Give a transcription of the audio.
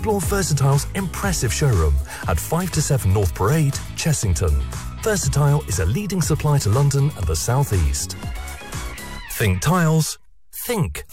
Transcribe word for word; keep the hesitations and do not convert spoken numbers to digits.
explore Versatile's impressive showroom at five to seven North Parade, Chessington. Versatile is a leading supplier to London and the South East. Think tiles, think